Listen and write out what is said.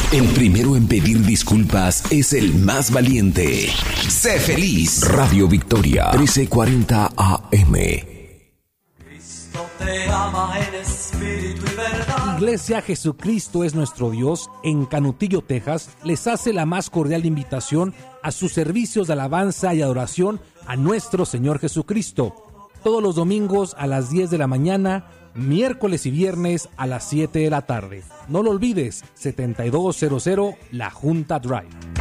El primero en pedir disculpas es el más valiente. Sé feliz. Radio Victoria, 1340 AM. Te ama en espíritu y verdad. Iglesia Jesucristo es nuestro Dios en Canutillo, Texas, les hace la más cordial invitación a sus servicios de alabanza y adoración a nuestro Señor Jesucristo. Todos los domingos a las 10 de la mañana, miércoles y viernes a las 7 de la tarde. No lo olvides, 7200 La Junta Drive.